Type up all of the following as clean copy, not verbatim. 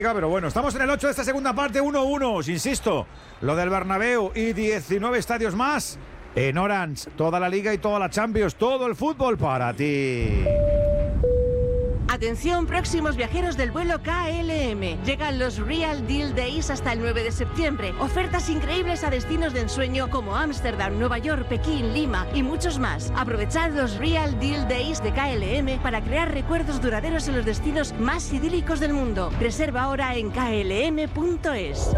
Pero bueno, estamos en el 8 de esta segunda parte, 1-1, insisto, lo del Bernabéu y 19 estadios más en Orange, toda la Liga y toda la Champions, todo el fútbol para ti. Atención, próximos viajeros del vuelo KLM. Llegan los Real Deal Days hasta el 9 de septiembre. Ofertas increíbles a destinos de ensueño como Ámsterdam, Nueva York, Pekín, Lima y muchos más. Aprovechad los Real Deal Days de KLM para crear recuerdos duraderos en los destinos más idílicos del mundo. Reserva ahora en klm.es.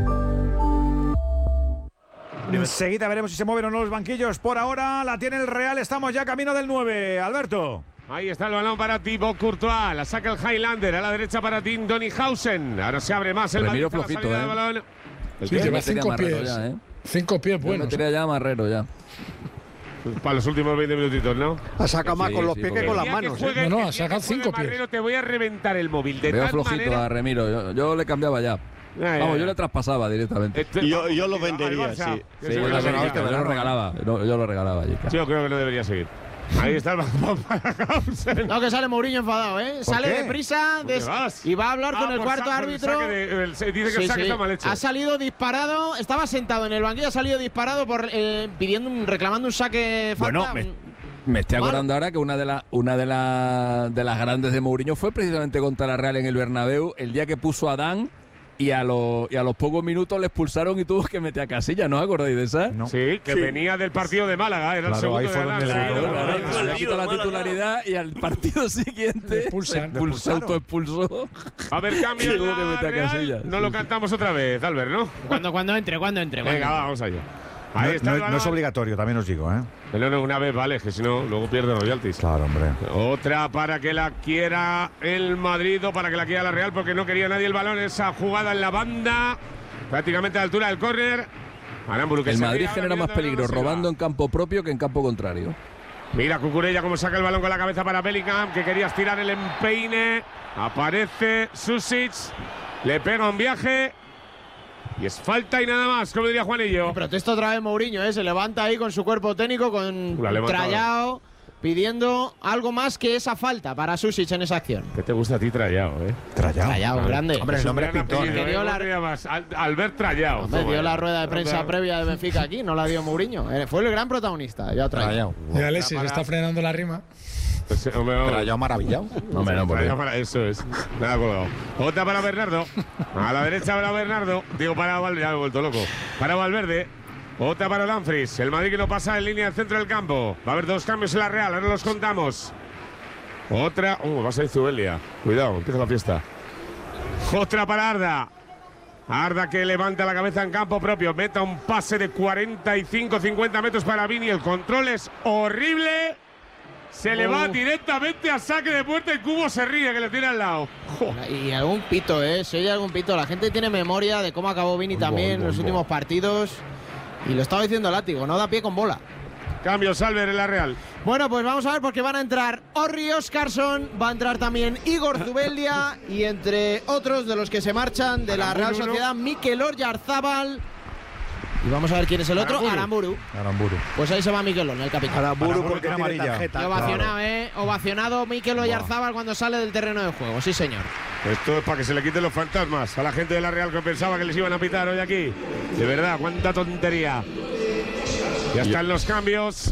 Enseguida veremos si se mueven o no los banquillos. Por ahora la tiene el Real, estamos ya camino del 9. Alberto. Ahí está el balón para Thibaut Courtois, la saca el Highlander, a la derecha para Tim Donnyhausen. Ahora se abre más el Remiro flojito, del balón. Sí, lleva 5 pies. Ya, 5 pies buenos. Metería ya Marrero ya. Para los últimos 20 minutitos, ¿no? Ha sacado más con los pies que con las manos. No, ha sacado 5 pies. Marrero, te voy a reventar el móvil. De Veo tal flojito manera... a Remiro, yo le cambiaba ya. Vamos, yo le traspasaba directamente. Yo lo vendería, sí. Yo lo regalaba. Yo lo regalaba allí. Yo creo que no debería seguir. Ahí está el balón para Hausen. No, que sale Mourinho enfadado, ¿eh? Sale deprisa y va a hablar con el cuarto árbitro. Dice que el saque está mal hecho. Ha salido disparado, estaba sentado en el banquillo, ha salido disparado por reclamando un saque falta. Bueno, me estoy acordando ahora que una de las grandes de Mourinho fue precisamente contra la Real en el Bernabéu, el día que puso a Dan. Y a los pocos minutos le expulsaron y tuvo que meter a Casillas, ¿no os acordáis de esa? No. Sí, que venía del partido de Málaga, era el segundo ahí fue de le quitó la titularidad y al partido siguiente se autoexpulsó. A ver, cambio no lo cantamos otra vez, Albert, ¿no? Cuando entre. Venga, vamos allá. Ahí está no es obligatorio, también os digo, ¿eh? Pero no, una vez vale, que si no, luego pierde royalties. Claro, hombre. Otra para que la quiera el Madrid o para que la quiera la Real, porque no quería nadie el balón. Esa jugada en la banda, prácticamente a la altura del córner. El Madrid genera más peligro robando en campo propio que en campo contrario. Mira Cucurella cómo saca el balón con la cabeza para Bellingham, que quería estirar el empeine. Aparece Susic, le pega un viaje. Y es falta y nada más, como diría Juanillo. Protesta otra vez Mourinho, ¿eh? Se levanta ahí con su cuerpo técnico, con Trayao, pidiendo algo más que esa falta para Susic en esa acción. ¿Qué te gusta a ti Trayao, Trayao, grande. Hombre, el nombre es pintón. Albert Trayao. Hombre, dio la rueda de prensa previa de Benfica aquí, no la dio Mourinho. Fue el gran protagonista, ya Trayao. Y Alexis está frenando la rima. Trayao maravillado. Eso es. Nada colgado. Otra para Bernardo. A la derecha para Bernardo. Digo, para Valverde. Ya me he vuelto loco. Para Valverde. Otra para Dumfries. El Madrid que no pasa en línea al centro del campo. Va a haber 2 cambios en la Real. Ahora los contamos. Otra. Va a salir Zubelia. Cuidado, empieza la fiesta. Otra para Arda. Arda que levanta la cabeza en campo propio. Meta un pase de 45-50 metros para Vini. El control es horrible. Se le va directamente a saque de puerta y Cubo se ríe que le tiene al lado. Y algún pito, se oye algún pito. La gente tiene memoria de cómo acabó Vini también en los últimos partidos. Y lo estaba diciendo Látigo, no da pie con bola. Cambio Salver en la Real. Bueno, pues vamos a ver porque van a entrar Orri Óscarsson, va a entrar también Igor Zubeldia y entre otros de los que se marchan de la Real Sociedad, Mikel Oyarzabal. Y vamos a ver quién es el otro, Aramburu. Pues ahí se va Mikelón, el capitán. Aramburu porque era amarilla. Ovacionado, Ovacionado Mikel Oyarzabal cuando sale del terreno de juego, sí señor. Esto es para que se le quiten los fantasmas a la gente de la Real que pensaba que les iban a pitar hoy aquí. De verdad, cuánta tontería. Ya están los cambios.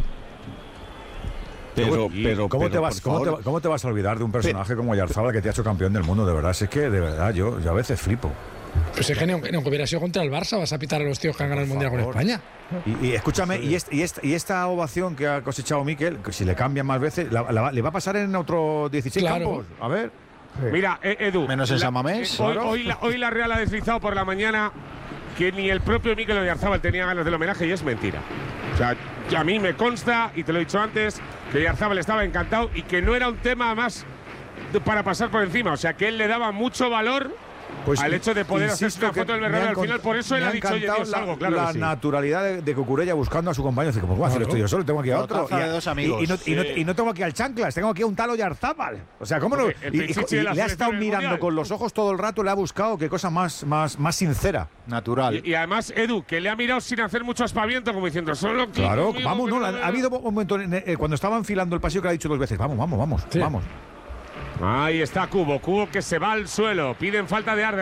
Pero ¿cómo te vas a olvidar de un personaje como Oyarzabal que te ha hecho campeón del mundo? De verdad, es que de verdad yo a veces flipo. Pues es que no hubiera sido contra el Barça, vas a pitar a los tíos que han ganado el Mundial con España. Y escúchame, y esta ovación que ha cosechado Mikel, que si le cambian más veces, ¿le va a pasar en otros 16 campos? A ver. Mira, Edu. Menos en San Mamés. Hoy la Real ha deslizado por la mañana que ni el propio Mikel Oyarzabal tenía ganas del homenaje y es mentira. O sea, a mí me consta, y te lo he dicho antes, que Oyarzabal estaba encantado y que no era un tema más para pasar por encima. O sea, que él le daba mucho valor al hecho de poder hacerse una foto del Bernabéu al final. Por eso él ha dicho, oye, Dios, algo, claro. La naturalidad de Cucurella buscando a su compañero. Dice, ¿cómo voy a hacer esto yo solo? Tengo aquí a otro. De 2 amigos. Y no tengo aquí al Chanclas, tengo aquí a un tal Oyarzabal. O sea, ¿cómo no? Y le ha estado mirando con los ojos todo el rato, le ha buscado qué cosa más sincera. Natural. Y además, Edu, que le ha mirado sin hacer mucho aspaviento, como diciendo, solo que. Claro, vamos, no. Ha habido un momento cuando estaba enfilando el pasillo que le ha dicho 2 veces, vamos. Ahí está Cubo que se va al suelo. Piden falta de Arda.